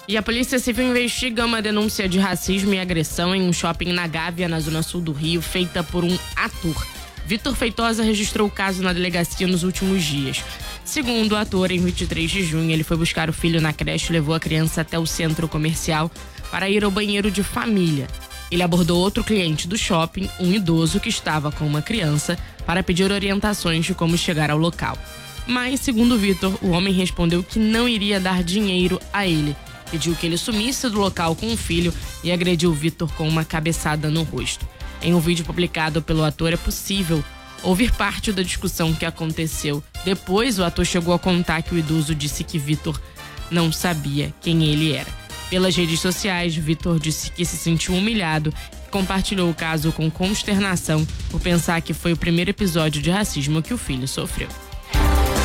E a Polícia Civil investiga uma denúncia de racismo e agressão em um shopping na Gávea, na zona sul do Rio, feita por um ator. Vitor Feitosa registrou o caso na delegacia nos últimos dias. Segundo o ator, em 23 de junho, ele foi buscar o filho na creche e levou a criança até o centro comercial para ir ao banheiro de família. Ele abordou outro cliente do shopping, um idoso que estava com uma criança, para pedir orientações de como chegar ao local. Mas, segundo Vitor, o homem respondeu que não iria dar dinheiro a ele. Pediu que ele sumisse do local com o filho e agrediu Vitor com uma cabeçada no rosto. Em um vídeo publicado pelo ator, é possível ouvir parte da discussão que aconteceu. Depois, o ator chegou a contar que o idoso disse que Vitor não sabia quem ele era. Pelas redes sociais, Vitor disse que se sentiu humilhado e compartilhou o caso com consternação por pensar que foi o primeiro episódio de racismo que o filho sofreu.